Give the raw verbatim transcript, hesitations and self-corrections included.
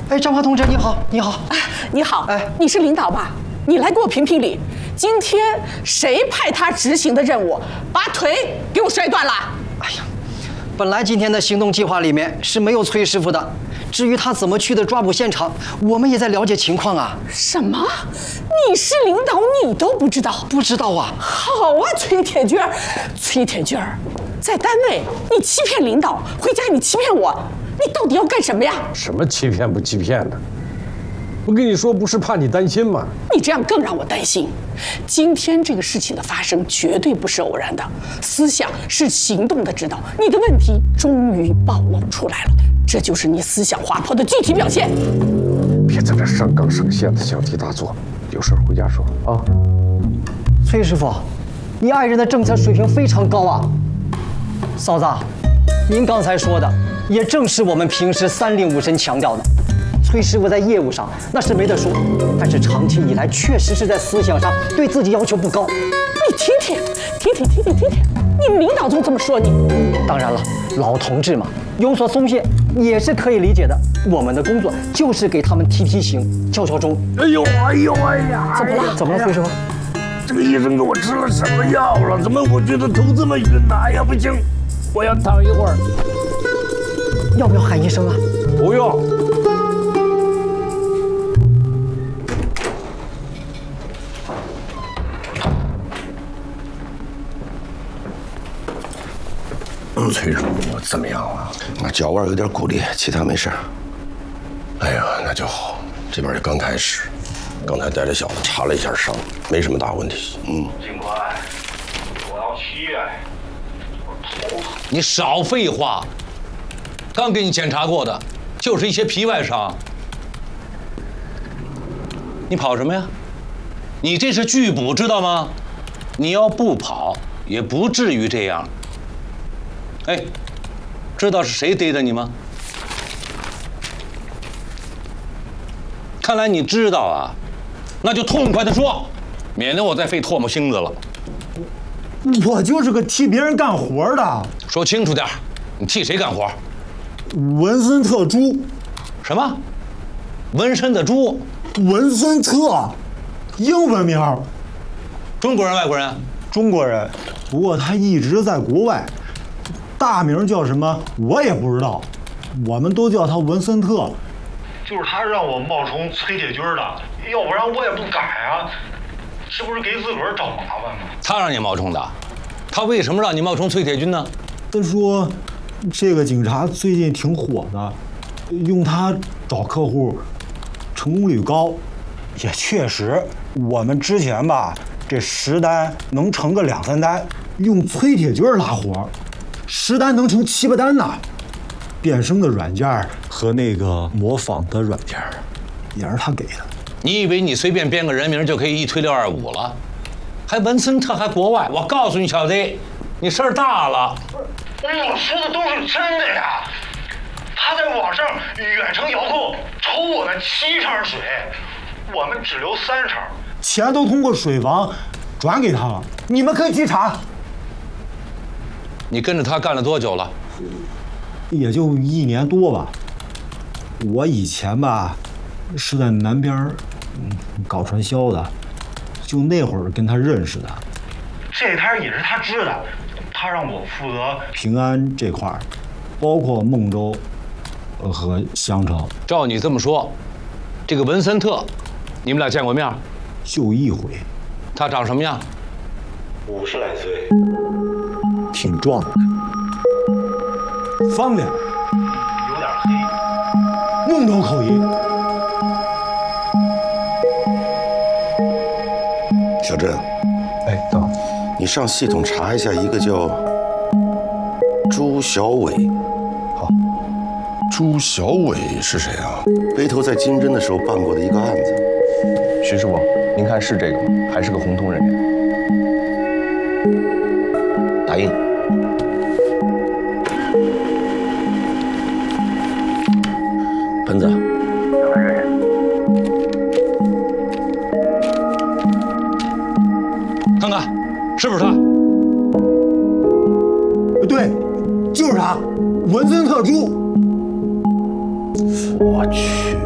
哎，张华同志，你好，你好， 哎，你好， 哎， 你是领导吧？你来给我评评理，今天谁派他执行的任务，把腿给我摔断了？ 哎呀，本来今天的行动计划里面是没有崔师傅的，至于他怎么去的抓捕现场，我们也在了解情况啊。 什么？你是领导，你都不知道？ 不知道啊。 好啊，崔铁军儿，崔铁军儿，在单位你欺骗领导，回家你欺骗我，你到底要干什么呀？ 什么欺骗不欺骗的？我跟你说，不是怕你担心吗？ 你这样更让我担心。今天这个事情的发生绝对不是偶然的，思想是行动的指导。你的问题终于暴露出来了，这就是你思想滑坡的具体表现。 别在这上纲上线的小题大做，有事回家说啊。 崔师傅，你爱人的政策水平非常高啊。嫂子，您刚才说的也正是我们平时三令五申强调的。崔师傅在业务上那是没得说，但是长期以来确实是在思想上对自己要求不高。 你听听，听听，听听，听听，你领导总这么说你。 当然了，老同志嘛，有所松懈也是可以理解的。我们的工作就是给他们提提醒、敲敲钟。 哎呦，哎呦，哎呀， 怎么了？怎么了，崔师傅？ 这个医生给我吃了什么药了？怎么我觉得头这么晕呢？哎呀，不行，我要躺一会儿。 要不要喊医生啊？ 不用。崔师傅怎么样了？ 那脚腕有点骨裂，其他没事。 哎呀，那就好。这边也刚开始，刚才带着小子查了一下伤，没什么大问题。嗯。 警官，我要七月，我头疼。 你少废话，刚给你检查过的，就是一些皮外伤。你跑什么呀？你这是拒捕，知道吗？你要不跑，也不至于这样。哎，知道是谁逮的你吗？看来你知道啊，那就痛快的说，免得我再费唾沫星子了。 我就是个替别人干活的。 说清楚点，你替谁干活？ 文森特猪。 什么？纹身的猪？ 文森特，英文名。 中国人、外国人？ 中国人，不过他一直在国外。大名叫什么我也不知道，我们都叫他文森特。 就是他让我冒充崔铁军的，要不然我也不敢啊，这不是给自个儿找麻烦吗？ 他让你冒充的，他为什么让你冒充崔铁军呢？ 他说，这个警察最近挺火的，用他找客户，成功率高。也确实，我们之前吧，这十单能成个两三单，用崔铁军拉活。十单能成七八单呢，变声的软件和那个模仿的软件，也是他给的。 你以为你随便编个人名就可以一推六二五了？还文森特，还国外？我告诉你，小子，你事儿大了。 我说的都是真的呀！他在网上远程遥控抽我们七成水，我们只留三成， 钱都通过水房转给他了。你们可以去查。 你跟着他干了多久了？ 也就一年多吧。我以前吧是在南边嗯搞传销的，就那会儿跟他认识的。 这摊也是他支的，他让我负责平安这块儿，包括孟州和襄城。 照你这么说，这个文森特，你们俩见过面？ 就一回。 他长什么样？ 五十来岁， 挺壮的，方脸， 有点黑， 孟州口音。 小郑， 哎，等， 你上系统查一下一个叫朱小伟。 好。朱小伟是谁啊？ 背头在金针的时候办过的一个案子。 徐师傅，您看是这个吗？还是个红通人员？打印。 盆子， 来人。 看看，是不是他？ 对，就是他，文森特猪。 我去。